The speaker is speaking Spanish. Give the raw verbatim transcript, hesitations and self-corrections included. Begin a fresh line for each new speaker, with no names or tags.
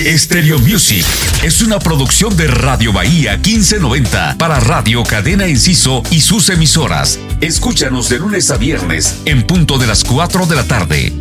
Stereo Music es una producción de Radio Bahía quince noventa para Radio Cadena Enciso y sus emisoras. Escúchanos de lunes a viernes en punto de las cuatro de la tarde.